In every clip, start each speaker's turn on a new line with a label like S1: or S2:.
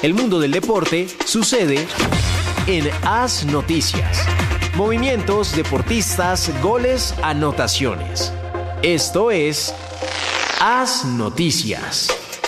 S1: El mundo del deporte sucede en AS Noticias. Movimientos, deportistas, goles, anotaciones. Esto es AS Noticias.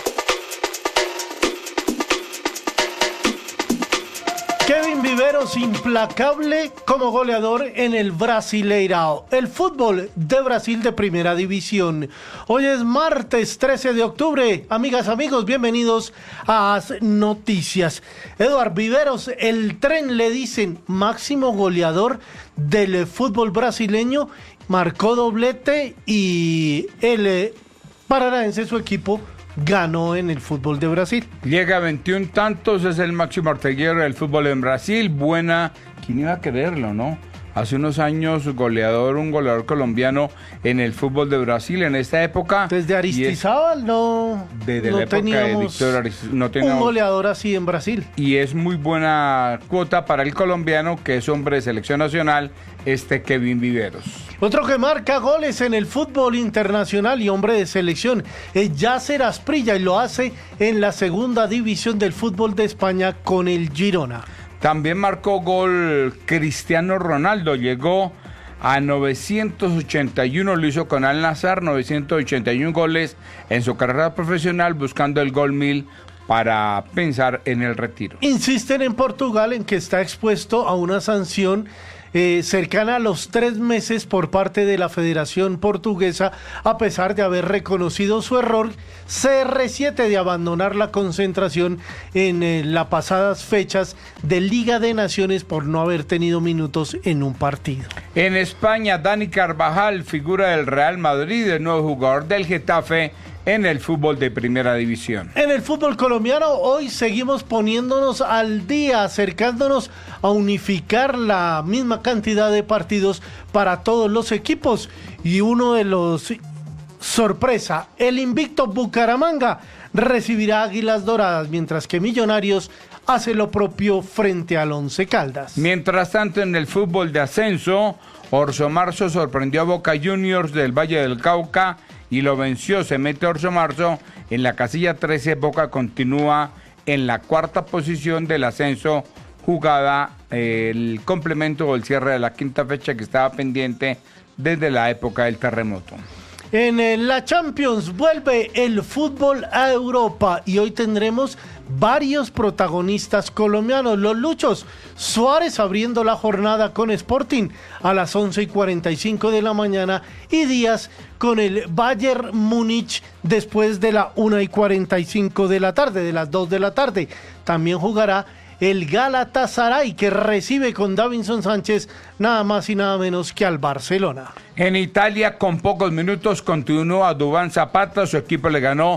S2: Kevin Viveros implacable como goleador en el Brasileirao, el fútbol de Brasil de primera división. Hoy es martes 13 de octubre. Amigas, amigos, bienvenidos a AS Noticias. Eduard Viveros, el tren le dicen máximo goleador del fútbol brasileño, marcó doblete y el Paranaense, su equipo, ganó en el fútbol de Brasil.
S3: Llega a 21 tantos, es el máximo artillero del fútbol en Brasil. ¿Quién iba a creerlo, no? Hace unos años un goleador colombiano en el fútbol de Brasil en esta época.
S2: Desde Aristizábal
S3: desde
S2: no
S3: la época de Víctor no teníamos
S2: un goleador así en Brasil.
S3: Y es muy buena cuota para el colombiano, que es hombre de selección nacional, Kevin Viveros.
S2: Otro que marca goles en el fútbol internacional y hombre de selección es Yasser Asprilla, y lo hace en la segunda división del fútbol de España con el Girona.
S3: También marcó gol Cristiano Ronaldo, llegó a 981, lo hizo con Al Nassr, 981 goles en su carrera profesional, buscando el gol 1000 para pensar en el retiro.
S2: Insisten en Portugal en que está expuesto a una sanción cercana a los 3 meses por parte de la Federación Portuguesa, a pesar de haber reconocido su error CR7 de abandonar la concentración en las pasadas fechas de Liga de Naciones por no haber tenido minutos en un partido.
S3: En España, Dani Carvajal, figura del Real Madrid, el nuevo jugador del Getafe en el fútbol de primera división.
S2: En el fútbol colombiano hoy seguimos poniéndonos al día, acercándonos a unificar la misma cantidad de partidos para todos los equipos, y uno de los sorpresa, el invicto Bucaramanga recibirá Águilas Doradas, mientras que Millonarios hace lo propio frente al Once Caldas.
S3: Mientras tanto, en el fútbol de ascenso, Orso Marzo sorprendió a Boca Juniors del Valle del Cauca y lo venció. Se mete Orso Marzo en la casilla 13. Boca continúa en la cuarta posición del ascenso, jugada el complemento o el cierre de la quinta fecha que estaba pendiente desde la época del terremoto.
S2: En la Champions vuelve el fútbol a Europa y hoy tendremos varios protagonistas colombianos. Los Luchos, Suárez abriendo la jornada con Sporting a las 11:45 de la mañana, y Díaz con el Bayern Múnich después de la 1:45 de la tarde, de las 2 de la tarde. También jugará el Galatasaray, que recibe con Davinson Sánchez nada más y nada menos que al Barcelona.
S3: En Italia, con pocos minutos, continuó a Duván Zapata. Su equipo le ganó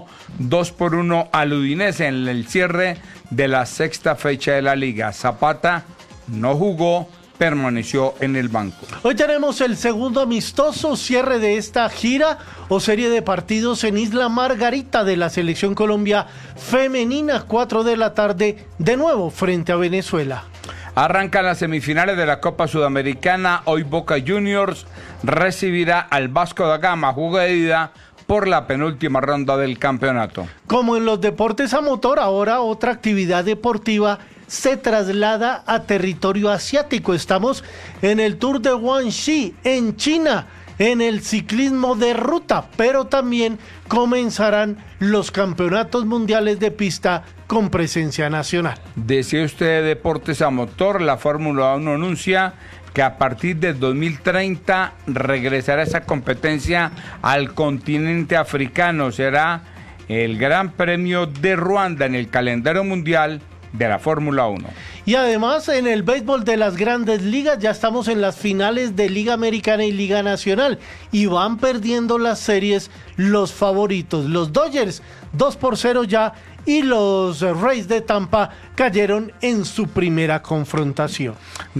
S3: 2-1 al Udinese en el cierre de la sexta fecha de la liga. Zapata no jugó, permaneció en el banco.
S2: Hoy tenemos el segundo amistoso cierre de esta gira o serie de partidos en Isla Margarita de la Selección Colombia femenina, 4 de la tarde, de nuevo frente a Venezuela.
S3: Arrancan las semifinales de la Copa Sudamericana. Hoy Boca Juniors recibirá al Vasco da Gama, juego de ida por la penúltima ronda del campeonato.
S2: Como en los deportes a motor, ahora otra actividad deportiva se traslada a territorio asiático. Estamos en el Tour de Guangxi, en China, en el ciclismo de ruta, pero también comenzarán los campeonatos mundiales de pista con presencia nacional.
S3: Decía usted de deportes a motor, la Fórmula 1 anuncia que a partir del 2030 regresará esa competencia al continente africano. Será el Gran Premio de Ruanda en el calendario mundial de la Fórmula 1.
S2: Y además, en el béisbol de las grandes ligas ya estamos en las finales de Liga Americana y Liga Nacional, y van perdiendo las series los favoritos. Los Dodgers 2-0 ya, y los Rays de Tampa cayeron en su primera confrontación.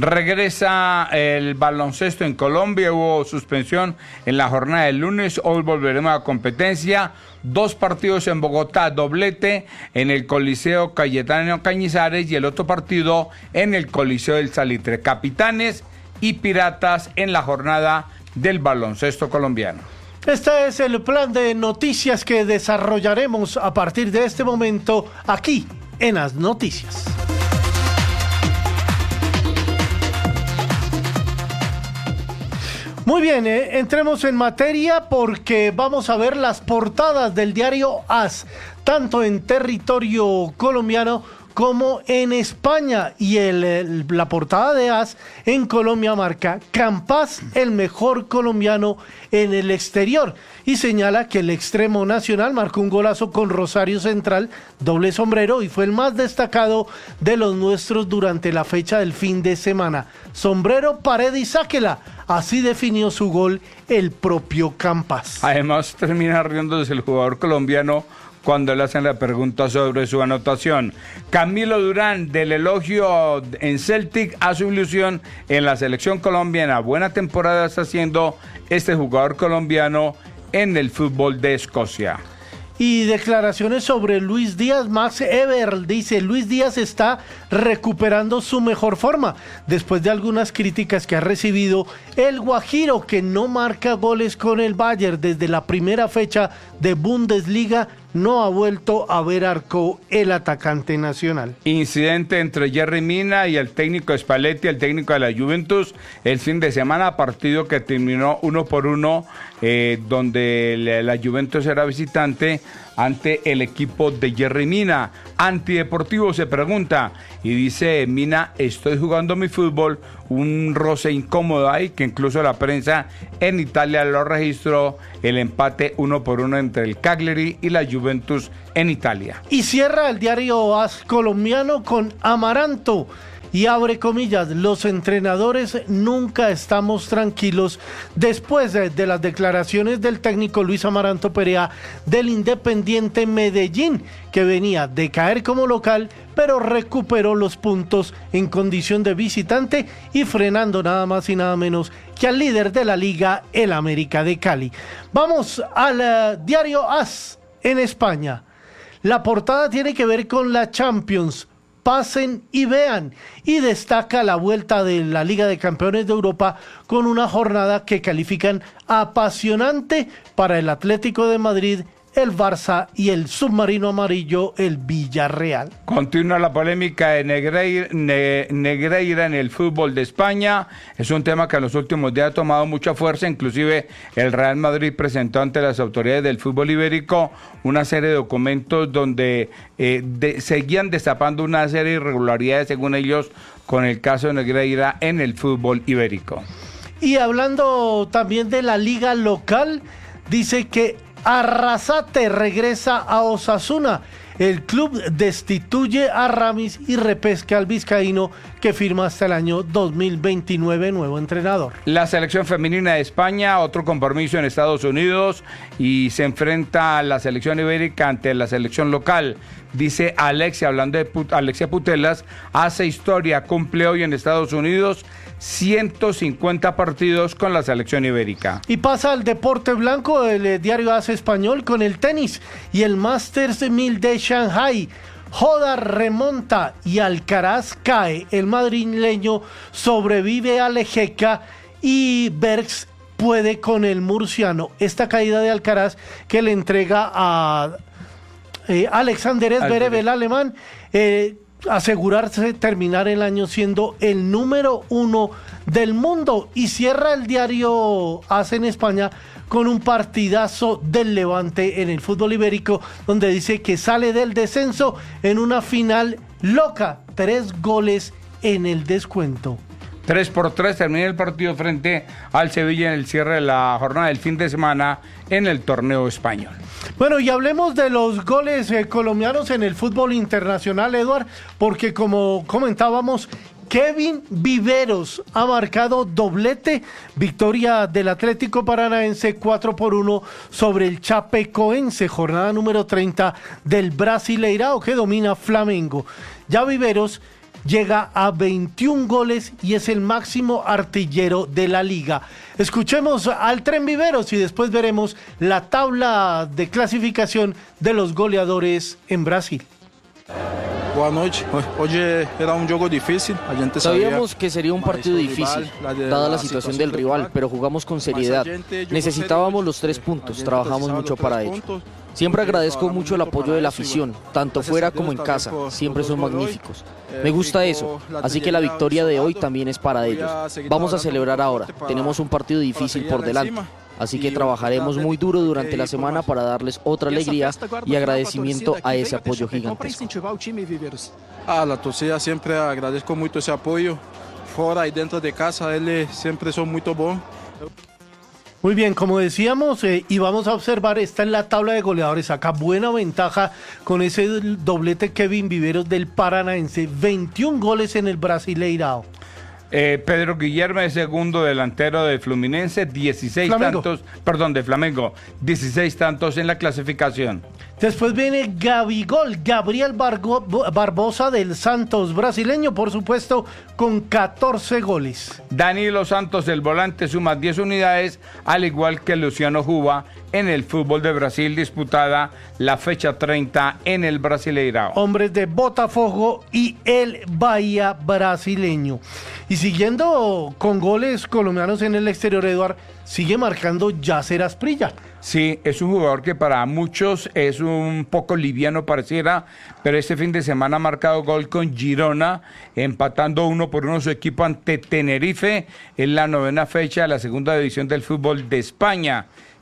S3: Regresa el baloncesto en Colombia. Hubo suspensión en la jornada del lunes. Hoy volveremos a competencia. 2 partidos en Bogotá, doblete en el Coliseo Cayetano Cañizares y el otro partido en el Coliseo del Salitre. Capitanes y Piratas en la jornada del baloncesto colombiano.
S2: Este es el plan de noticias que desarrollaremos a partir de este momento aquí en As Noticias. Muy bien, entremos en materia porque vamos a ver las portadas del diario AS, tanto en territorio colombiano como en España. Y la portada de AS en Colombia marca Campas, el mejor colombiano en el exterior. Y señala que el extremo nacional marcó un golazo con Rosario Central, doble sombrero, y fue el más destacado de los nuestros durante la fecha del fin de semana. Sombrero, pared y sáquela. Así definió su gol el propio Campas.
S3: Además, termina riéndose el jugador colombiano cuando le hacen la pregunta sobre su anotación. Camilo Durán, del elogio en Celtic a su ilusión en la selección colombiana. Buena temporada está haciendo este jugador colombiano en el fútbol de Escocia.
S2: Y declaraciones sobre Luis Díaz. Max Eber dice: Luis Díaz está recuperando su mejor forma después de algunas críticas que ha recibido el Guajiro, que no marca goles con el Bayern desde la primera fecha de Bundesliga. No ha vuelto a ver arco el atacante nacional.
S3: Incidente entre Yerry Mina y el técnico Spalletti, el técnico de la Juventus, el fin de semana, partido que terminó 1-1, donde la Juventus era visitante ante el equipo de Yerry Mina. Antideportivo se pregunta y dice Mina: estoy jugando mi fútbol. Un roce incómodo ahí, que incluso la prensa en Italia lo registró, el empate 1-1 entre el Cagliari y la Juventus en Italia.
S2: Y cierra el diario AS colombiano con Amaranto. Y abre comillas: los entrenadores nunca estamos tranquilos después de las declaraciones del técnico Luis Amaranto Perea del Independiente Medellín, que venía de caer como local, pero recuperó los puntos en condición de visitante y frenando nada más y nada menos que al líder de la liga, el América de Cali. Vamos al diario AS en España. La portada tiene que ver con la Champions. Pasen y vean, y destaca la vuelta de la Liga de Campeones de Europa con una jornada que califican apasionante para el Atlético de Madrid, el Barça y el submarino amarillo, el Villarreal.
S3: Continúa la polémica de Negreira en el fútbol de España. Es un tema que en los últimos días ha tomado mucha fuerza. Inclusive el Real Madrid presentó ante las autoridades del fútbol ibérico una serie de documentos donde seguían destapando una serie de irregularidades, según ellos, con el caso de Negreira en el fútbol ibérico.
S2: Y hablando también de la liga local, dice que Arrasate regresa a Osasuna. El club destituye a Ramis y repesca al vizcaíno, que firma hasta el año 2029 nuevo entrenador.
S3: La selección femenina de España, otro compromiso en Estados Unidos, y se enfrenta a la selección ibérica ante la selección local. Dice Alexia, hablando de Alexia Putellas, hace historia, cumple hoy en Estados Unidos 150 partidos con la selección ibérica.
S2: Y pasa al deporte blanco, el diario AS español, con el tenis y el Masters 1000 de Shanghai. Joda remonta y Alcaraz cae. El madrileño sobrevive a Lejeca y Bergs puede con el murciano. Esta caída de Alcaraz que le entrega a Alexander Zverev, el alemán, asegurarse terminar el año siendo el número 1 del mundo. Y cierra el diario AS en España con un partidazo del Levante en el fútbol ibérico, donde dice que sale del descenso en una final loca, 3 goles en el descuento.
S3: 3-3 termina el partido frente al Sevilla en el cierre de la jornada del fin de semana en el torneo español.
S2: Bueno, y hablemos de los goles colombianos en el fútbol internacional, Eduard, porque como comentábamos, Kevin Viveros ha marcado doblete, victoria del Atlético Paranaense 4-1 sobre el Chapecoense, jornada número 30 del Brasileirao que domina Flamengo. Ya Viveros llega a 21 goles y es el máximo artillero de la liga. Escuchemos al Tren Viveros y después veremos la tabla de clasificación de los goleadores en Brasil.
S4: Boa noite. Hoy era un juego difícil.
S5: Sabíamos que sería un partido difícil, dada la situación del rival, pero jugamos con seriedad. Necesitábamos los 3 puntos, trabajamos mucho para ello. Siempre agradezco mucho el apoyo de la afición, tanto fuera como en casa, siempre son magníficos. Me gusta eso, así que la victoria de hoy también es para ellos. Vamos a celebrar ahora, tenemos un partido difícil por delante, así que trabajaremos muy duro durante la semana para darles otra alegría y agradecimiento a ese apoyo gigantesco.
S4: La torcida siempre agradezco mucho ese apoyo, fuera y dentro de casa, ellos siempre son muy buenos.
S2: Muy bien, como decíamos, y vamos a observar, está en la tabla de goleadores, saca buena ventaja con ese doblete Kevin Viveros del Paranaense, 21 goles en el Brasileirao.
S3: Pedro Guillermo es segundo delantero de Fluminense, 16
S2: Flamengo.
S3: tantos, perdón, de Flamengo, 16 tantos en la clasificación.
S2: Después viene Gabigol, Gabriel Barbosa del Santos brasileño, por supuesto, con 14 goles.
S3: Danilo Santos, el volante, suma 10 unidades, al igual que Luciano Juba en el fútbol de Brasil, disputada la fecha 30 en el Brasileirao.
S2: Hombres de Botafogo y el Bahía brasileño. Y siguiendo con goles colombianos en el exterior, Eduard, sigue marcando Yasser Asprilla.
S3: Sí, es un jugador que para muchos es un poco liviano pareciera, pero este fin de semana ha marcado gol con Girona, empatando 1-1 su equipo ante Tenerife en la 9ª fecha de la segunda división del fútbol de España.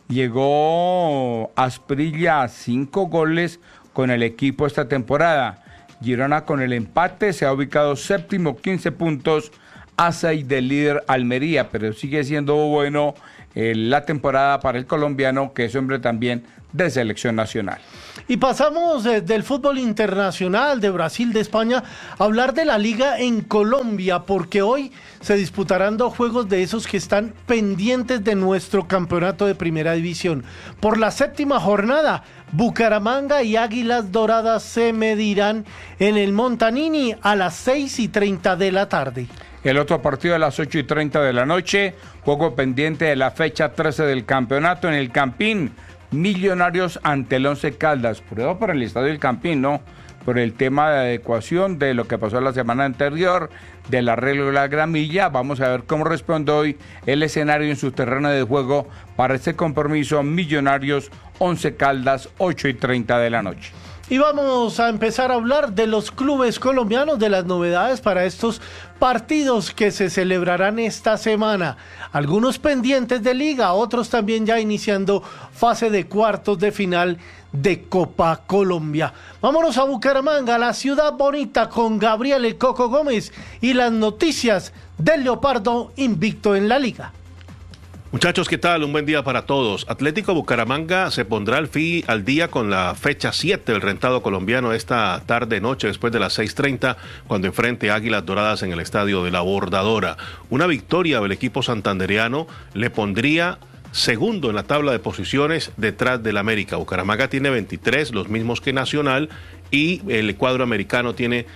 S3: Llegó Asprilla a 5 goles con el equipo esta temporada. Girona con el empate se ha ubicado séptimo, 15 puntos, a 6 del líder Almería, pero sigue siendo bueno la temporada para el colombiano, que es hombre también de selección nacional.
S2: Y pasamos del fútbol internacional, de Brasil, de España, a hablar de la liga en Colombia, porque hoy se disputarán 2 juegos de esos que están pendientes de nuestro campeonato de primera división. Por la 7ª jornada, Bucaramanga y Águilas Doradas se medirán en el Montanini a las 6:30 de la tarde.
S3: El otro partido a las 8:30 de la noche, juego pendiente de la fecha 13 del campeonato en el Campín, Millonarios ante el Once Caldas. Prueba para el estadio del Campín, ¿no? Por el tema de adecuación de lo que pasó la semana anterior, del arreglo de la gramilla. Vamos a ver cómo responde hoy el escenario en su terreno de juego para este compromiso Millonarios Once Caldas, 8:30 de la noche.
S2: Y vamos a empezar a hablar de los clubes colombianos, de las novedades para estos partidos que se celebrarán esta semana. Algunos pendientes de liga, otros también ya iniciando fase de cuartos de final de Copa Colombia. Vámonos a Bucaramanga, la ciudad bonita, con Gabriel El Coco Gómez y las noticias del Leopardo invicto en la liga.
S6: Muchachos, ¿qué tal? Un buen día para todos. Atlético Bucaramanga se pondrá al día con la fecha 7 del rentado colombiano esta tarde-noche después de las 6:30 cuando enfrente a Águilas Doradas en el estadio de La Bordadora. Una victoria del equipo santandereano le pondría segundo en la tabla de posiciones detrás del América. Bucaramanga tiene 23, los mismos que Nacional, y el cuadro americano tiene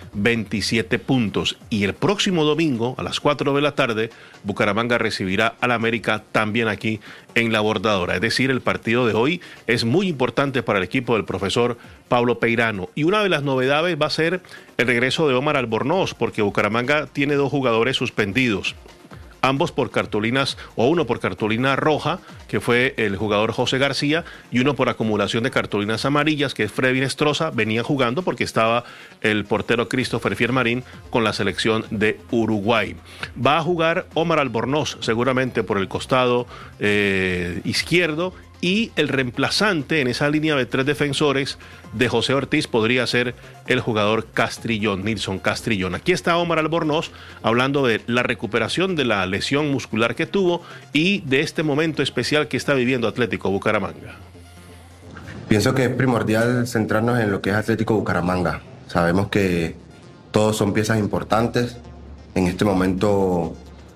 S6: 27 puntos. Y el próximo domingo a las 4 de la tarde, Bucaramanga recibirá al América también aquí en La Bordadora. Es decir, el partido de hoy es muy importante para el equipo del profesor Pablo Peirano. Y una de las novedades va a ser el regreso de Omar Albornoz, porque Bucaramanga tiene 2 jugadores suspendidos. Ambos por cartulinas, o uno por cartulina roja, que fue el jugador José García, y uno por acumulación de cartulinas amarillas, que es Freddy Nestroza. Venía jugando porque estaba el portero Christopher Fiermarín con la selección de Uruguay. Va a jugar Omar Albornoz, seguramente por el costado izquierdo, y el reemplazante en esa línea de 3 defensores de José Ortiz podría ser el jugador Castrillón, Nilson Castrillón. Aquí está Omar Albornoz hablando de la recuperación de la lesión muscular que tuvo y de este momento especial que está viviendo Atlético Bucaramanga.
S7: Pienso que es primordial centrarnos en lo que es Atlético Bucaramanga. Sabemos que todos son piezas importantes. En este momento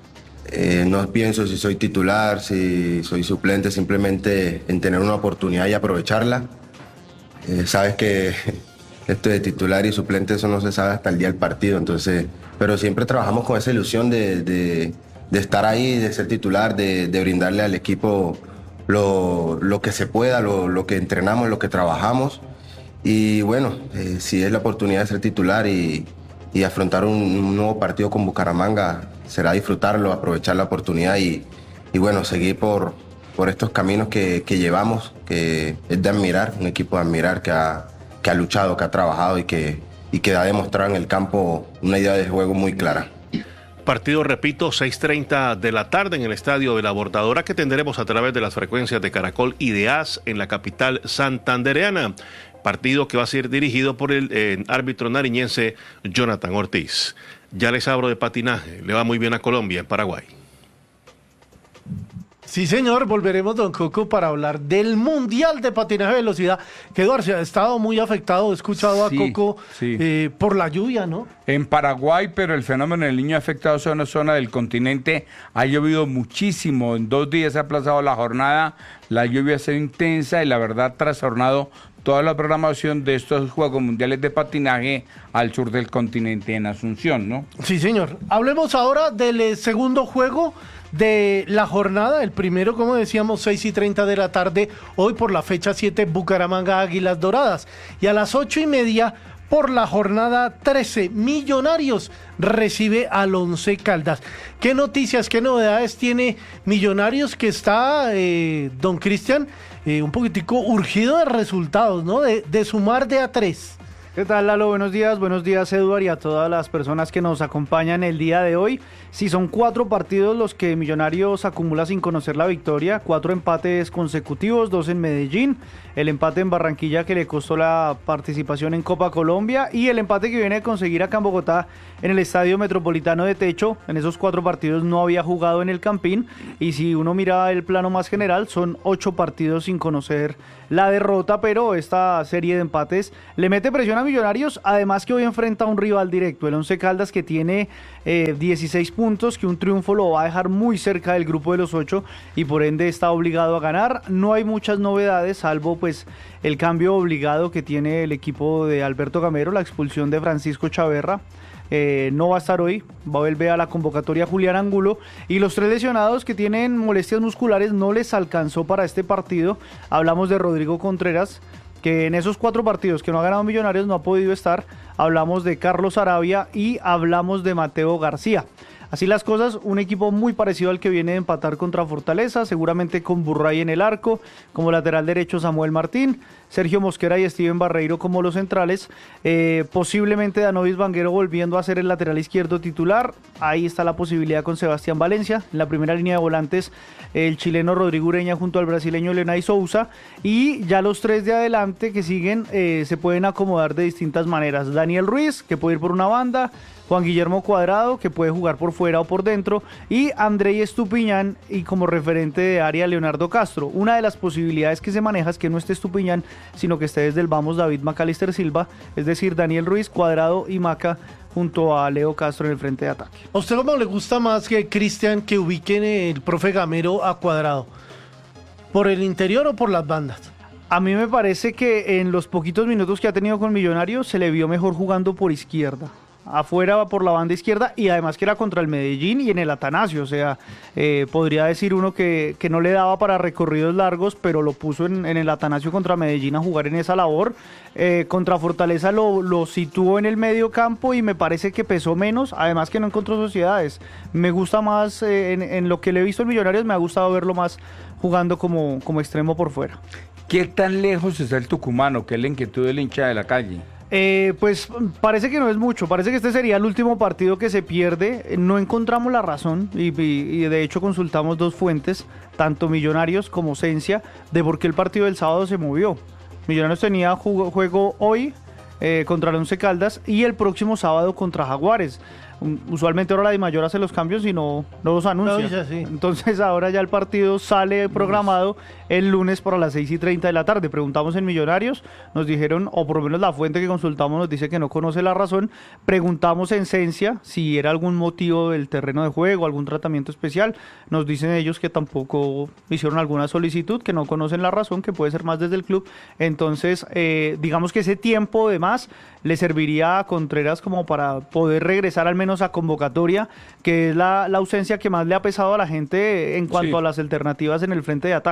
S7: no pienso si soy titular, si soy suplente, simplemente en tener una oportunidad y aprovecharla. Sabes que esto de titular y suplente, eso no se sabe hasta el día del partido, entonces, pero siempre trabajamos con esa ilusión de estar ahí, de ser titular, de brindarle al equipo lo que se pueda, lo que entrenamos, lo que trabajamos. Y bueno, si es la oportunidad de ser titular y afrontar un nuevo partido con Bucaramanga, será disfrutarlo, aprovechar la oportunidad y bueno, seguir por por estos caminos que llevamos, que es de admirar, un equipo de admirar que ha luchado, que ha trabajado y que ha demostrado en el campo una idea de juego muy clara.
S6: Partido, repito, 6:30 de la tarde en el estadio de la Bordadora, que tendremos a través de las frecuencias de Caracol y de AS en la capital santandereana. Partido que va a ser dirigido por el árbitro nariñense Jonathan Ortiz. Ya les hablo de patinaje, le va muy bien a Colombia en Paraguay.
S2: Sí, señor, volveremos, don Coco, para hablar del Mundial de Patinaje de Velocidad, que Eduardo ha estado muy afectado, he escuchado a Coco por la lluvia, ¿no?
S3: En Paraguay, pero el fenómeno del Niño ha afectado a una zona del continente, ha llovido muchísimo, en 2 días se ha aplazado la jornada, la lluvia ha sido intensa y la verdad ha trastornado toda la programación de estos Juegos Mundiales de Patinaje al sur del continente en Asunción, ¿no? Sí,
S2: señor. Hablemos ahora del segundo juego de la jornada, el primero, como decíamos, 6:30 de la tarde, hoy por la fecha 7, Bucaramanga Águilas Doradas, y a las 8:30 por la jornada 13, Millonarios recibe al Once Caldas. ¿Qué noticias, qué novedades tiene Millonarios, que está, don Cristian, un poquitico urgido de resultados, ¿no? De sumar de a 3.
S8: ¿Qué tal, Lalo? Buenos días, Eduard, y a todas las personas que nos acompañan el día de hoy. Sí, son 4 partidos los que Millonarios acumula sin conocer la victoria, 4 empates consecutivos, 2 en Medellín, el empate en Barranquilla que le costó la participación en Copa Colombia y el empate que viene de conseguir acá en Bogotá en el Estadio Metropolitano de Techo. En esos 4 partidos no había jugado en el Campín, y si uno mira el plano más general, son 8 partidos sin conocer la derrota, pero esta serie de empates le mete presión a Millonarios, además que hoy enfrenta a un rival directo, el Once Caldas, que tiene 16 puntos, que un triunfo lo va a dejar muy cerca del grupo de los 8 y por ende está obligado a ganar. No hay muchas novedades, salvo pues el cambio obligado que tiene el equipo de Alberto Gamero, la expulsión de Francisco Chaverra. No va a estar hoy, va a volver a la convocatoria Julián Angulo, y los 3 lesionados que tienen molestias musculares no les alcanzó para este partido. Hablamos de Rodrigo Contreras, que en esos 4 partidos que no ha ganado Millonarios no ha podido estar. Hablamos de Carlos Arabia y hablamos de Mateo García. Así las cosas, un equipo muy parecido al que viene de empatar contra Fortaleza, seguramente con Burray en el arco, como lateral derecho Samuel Martín, Sergio Mosquera y Steven Barreiro como los centrales, posiblemente Danovis Vanguero volviendo a ser el lateral izquierdo titular. Ahí está la posibilidad con Sebastián Valencia. En la primera línea de volantes, el chileno Rodrigo Ureña junto al brasileño Lenay Sousa, y ya los 3 de adelante que siguen se pueden acomodar de distintas maneras. Daniel Ruiz, que puede ir por una banda, Juan Guillermo Cuadrado, que puede jugar por fuera o por dentro, y Andrei Estupiñán, y como referente de área Leonardo Castro. Una de las posibilidades que se maneja es que no esté Estupiñán, sino que esté desde el Vamos David Macalister Silva, es decir, Daniel Ruiz, Cuadrado y Maca junto a Leo Castro en el frente de ataque.
S2: ¿A usted cómo le gusta más, que Cristian, que ubiquen el profe Gamero a Cuadrado? ¿Por el interior o por las bandas?
S8: A mí me parece que en los poquitos minutos que ha tenido con Millonarios se le vio mejor jugando por izquierda. Afuera por la banda izquierda, y además que era contra el Medellín y en el Atanasio, o sea, podría decir uno que no le daba para recorridos largos, pero lo puso en el Atanasio contra Medellín a jugar en esa labor. Contra Fortaleza lo situó en el medio campo y me parece que pesó menos, además que no encontró sociedades. Me gusta más, en lo que le he visto en Millonarios, me ha gustado verlo más jugando como extremo por fuera.
S3: ¿Qué tan lejos está el tucumano, que es la inquietud del hincha de la calle?
S8: Pues parece que no es mucho, parece que este sería el último partido que se pierde. No encontramos la razón y de hecho consultamos 2 fuentes, tanto Millonarios como Cencia, de por qué el partido del sábado se movió. Millonarios tenía juego hoy contra el Once Caldas y el próximo sábado contra Jaguares. Usualmente ahora la DIMAYOR hace los cambios y no los anuncia. Sí. Entonces ahora ya el partido sale programado el lunes para las 6:30 de la tarde. Preguntamos en Millonarios, nos dijeron, o por lo menos la fuente que consultamos nos dice que no conoce la razón. Preguntamos en Cencia si era algún motivo del terreno de juego, algún tratamiento especial. Nos dicen ellos que tampoco hicieron alguna solicitud, que no conocen la razón, que puede ser más desde el club. Entonces, digamos que ese tiempo de más le serviría a Contreras como para poder regresar al menos a convocatoria, que es la ausencia que más le ha pesado a la gente en cuanto a las alternativas en el frente de ataque.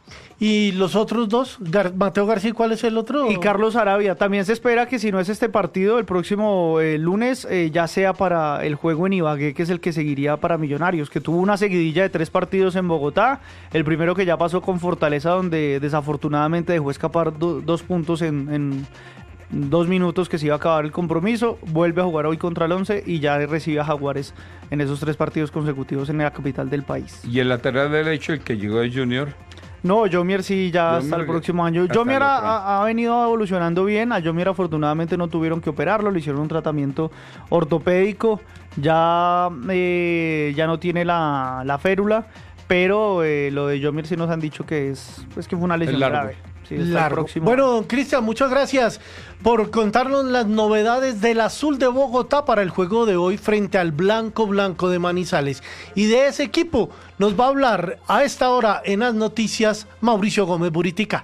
S2: ¿Y los otros dos? Mateo García, ¿cuál es el otro?
S8: Y Carlos Arabia. También se espera que si no es este partido, el próximo lunes ya sea para el juego en Ibagué, que es el que seguiría para Millonarios, que tuvo una seguidilla de 3 partidos en Bogotá. El primero que ya pasó con Fortaleza, donde desafortunadamente dejó escapar 2 puntos en 2 minutos que se iba a acabar el compromiso. Vuelve a jugar hoy contra el 11 y ya recibe a Jaguares en esos 3 partidos consecutivos en la capital del país.
S3: ¿Y el lateral derecho, el que llegó de Junior?
S8: No, Yomier sí, ya hasta el próximo año. Yomier ha venido evolucionando bien. A Yomier afortunadamente no tuvieron que operarlo, le hicieron un tratamiento ortopédico. Ya no tiene la férula, pero lo de Yomier sí nos han dicho que que fue una lesión grave. Sí,
S2: bueno, Cristian, muchas gracias por contarnos las novedades del Azul de Bogotá para el juego de hoy frente al Blanco de Manizales. Y de ese equipo nos va a hablar a esta hora en las noticias Mauricio Gómez Buritica.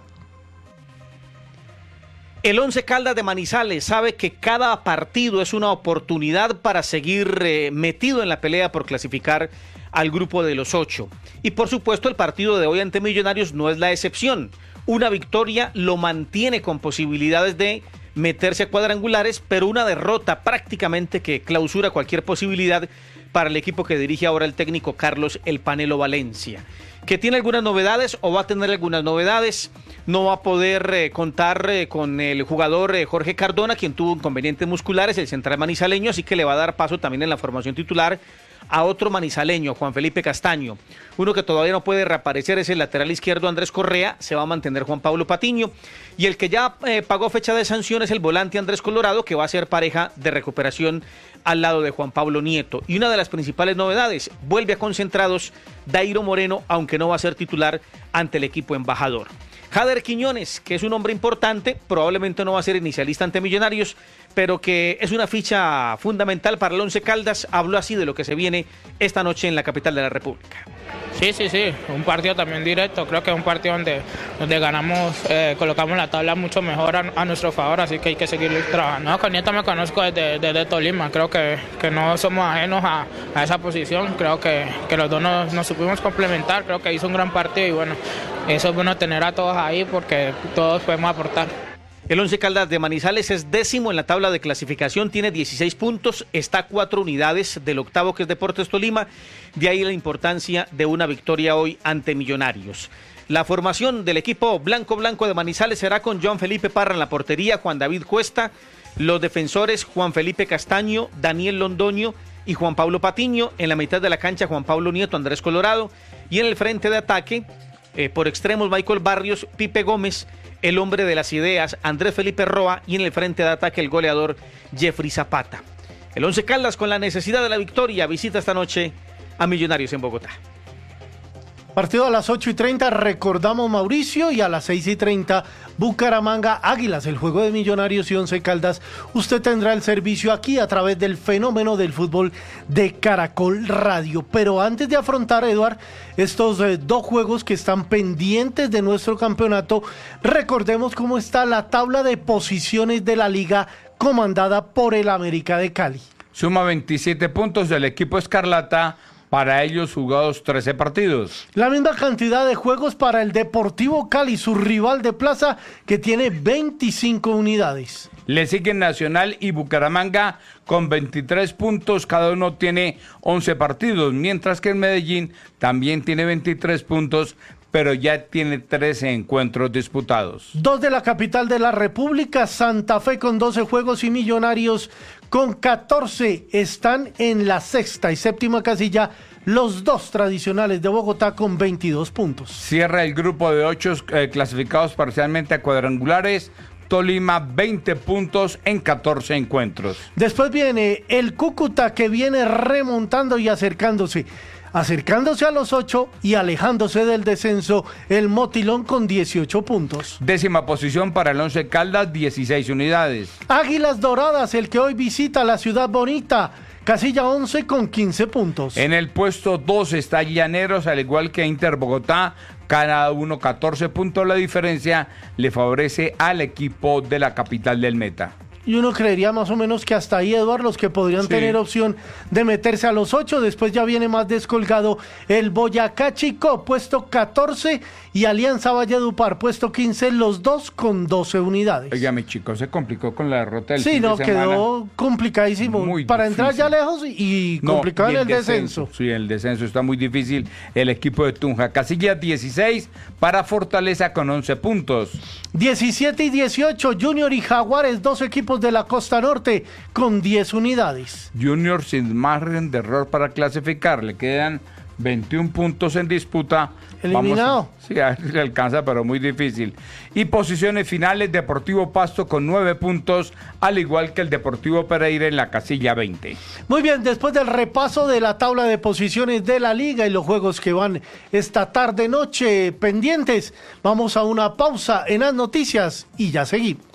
S9: El Once Caldas de Manizales sabe que cada partido es una oportunidad para seguir metido en la pelea por clasificar al grupo de los 8. Y por supuesto el partido de hoy ante Millonarios no es la excepción. Una victoria lo mantiene con posibilidades de meterse a cuadrangulares, pero una derrota prácticamente que clausura cualquier posibilidad para el equipo que dirige ahora el técnico Carlos El Panelo Valencia. Que tiene algunas novedades o va a tener algunas novedades. No va a poder contar con el jugador Jorge Cardona, quien tuvo inconvenientes musculares, el central manizaleño, así que le va a dar paso también en la formación titular a otro manizaleño, Juan Felipe Castaño. Uno que todavía no puede reaparecer es el lateral izquierdo Andrés Correa, se va a mantener Juan Pablo Patiño, y el que ya pagó fecha de sanción es el volante Andrés Colorado, que va a ser pareja de recuperación al lado de Juan Pablo Nieto. Y una de las principales novedades, vuelve a concentrados Dairo Moreno, aunque no va a ser titular ante el equipo embajador. Jader Quiñones, que es un hombre importante, probablemente no va a ser inicialista ante Millonarios, pero que es una ficha fundamental para el Once Caldas. Habló así de lo que se viene esta noche en la capital de la República.
S10: Sí, un partido también directo, creo que es un partido donde ganamos, colocamos la tabla mucho mejor a nuestro favor, así que hay que seguir trabajando. No, con Nieto me conozco desde Tolima, creo que no somos ajenos a esa posición, creo que los dos nos supimos complementar, creo que hizo un gran partido y bueno, eso es bueno tener a todos ahí porque todos podemos aportar.
S9: El Once Caldas de Manizales es 10º en la tabla de clasificación, tiene 16 puntos, está a 4 unidades del octavo que es Deportes Tolima, de ahí la importancia de una victoria hoy ante Millonarios. La formación del equipo blanco de Manizales será con Juan Felipe Parra en la portería, Juan David Cuesta, los defensores Juan Felipe Castaño, Daniel Londoño y Juan Pablo Patiño, en la mitad de la cancha Juan Pablo Nieto, Andrés Colorado, y en el frente de ataque, por extremos Michael Barrios, Pipe Gómez, el hombre de las ideas, Andrés Felipe Roa, y en el frente de ataque el goleador Jeffrey Zapata. El Once Caldas, con la necesidad de la victoria, visita esta noche a Millonarios en Bogotá.
S2: Partido a las 8:30, recordamos Mauricio, y a las 6:30 Bucaramanga Águilas, el juego de Millonarios y Once Caldas. Usted tendrá el servicio aquí a través del Fenómeno del Fútbol de Caracol Radio. Pero antes de afrontar, Eduard, estos 2 juegos que están pendientes de nuestro campeonato, recordemos cómo está la tabla de posiciones de la liga comandada por el América de Cali.
S3: Suma 27 puntos del equipo Escarlata. Para ellos jugados 13 partidos.
S2: La misma cantidad de juegos para el Deportivo Cali, su rival de plaza, que tiene 25 unidades.
S3: Le siguen Nacional y Bucaramanga con 23 puntos, cada uno tiene 11 partidos, mientras que el Medellín también tiene 23 puntos, pero ya tiene 13 encuentros disputados.
S2: 2 de la capital de la República, Santa Fe con 12 juegos y Millonarios con 14 están en la 6ª y 7ª casilla, los 2 tradicionales de Bogotá con 22 puntos.
S3: Cierra el grupo de 8 clasificados parcialmente a cuadrangulares, Tolima 20 puntos en 14 encuentros.
S2: Después viene el Cúcuta, que viene remontando y acercándose a los 8 y alejándose del descenso, el Motilón con 18 puntos.
S3: 10ª posición para el Once Caldas, 16 unidades.
S2: Águilas Doradas, el que hoy visita la ciudad bonita, casilla 11 con 15 puntos.
S3: En el puesto 2 está Llaneros, al igual que Inter Bogotá, cada uno 14 puntos. La diferencia le favorece al equipo de la capital del Meta.
S2: Y uno creería más o menos que hasta ahí, Eduardo, los que podrían tener opción de meterse a los 8. Después ya viene más descolgado el Boyacá Chicó, puesto 14, y Alianza Valledupar, puesto 15, los dos con 12 unidades.
S3: Oiga, mi chico se complicó con la derrota del
S2: fin
S3: de semana.
S2: Quedó complicadísimo.
S3: Muy
S2: para
S3: difícil.
S2: Entrar ya lejos y complicado en el descenso.
S3: Sí, el descenso está muy difícil. El equipo de Tunja. Casilla 16 para Fortaleza con 11 puntos.
S2: 17 y 18, Junior y Jaguares, dos equipos de la Costa Norte con 10 unidades.
S3: Junior sin margen de error para clasificar. Le quedan 21 puntos en disputa.
S2: Eliminado.
S3: Sí, a ver si le alcanza, pero muy difícil. Y posiciones finales, Deportivo Pasto con 9 puntos, al igual que el Deportivo Pereira en la casilla 20.
S2: Muy bien, después del repaso de la tabla de posiciones de la liga y los juegos que van esta tarde-noche pendientes, vamos a una pausa en las noticias y ya seguimos.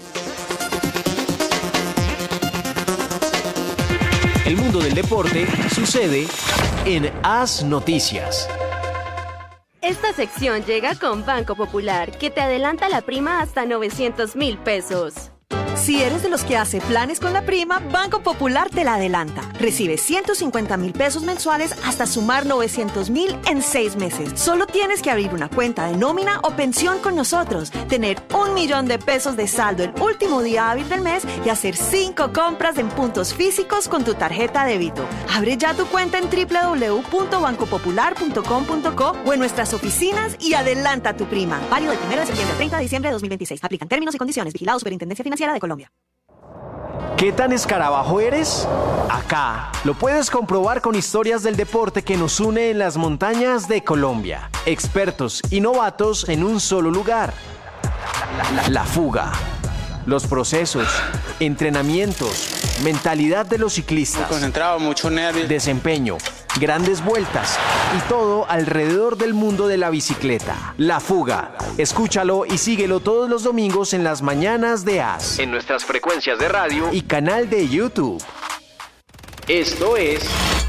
S1: El mundo del deporte sucede en AS Noticias.
S11: Esta sección llega con Banco Popular, que te adelanta la prima hasta 900,000 pesos.
S12: Si eres de los que hace planes con la prima, Banco Popular te la adelanta. Recibe 150,000 pesos mensuales hasta sumar 900,000 en 6 meses. Solo tienes que abrir una cuenta de nómina o pensión con nosotros, tener 1,000,000 de pesos de saldo el último día hábil del mes y hacer 5 compras en puntos físicos con tu tarjeta débito. Abre ya tu cuenta en www.bancopopular.com.co o en nuestras oficinas y adelanta tu prima. Válido del 1 de septiembre al 30 de diciembre de 2026. Aplican términos y condiciones. Vigilado Superintendencia Financiera de Colombia.
S1: ¿Qué tan escarabajo eres? Acá lo puedes comprobar con historias del deporte que nos une en las montañas de Colombia. Expertos y novatos en un solo lugar. La fuga. Los procesos, entrenamientos, mentalidad de los ciclistas.
S13: Muy concentrado, mucho nervio.
S1: Desempeño, grandes vueltas y todo alrededor del mundo de la bicicleta. La Fuga. Escúchalo y síguelo todos los domingos en las mañanas de AS. En nuestras frecuencias de radio y canal de YouTube. Esto es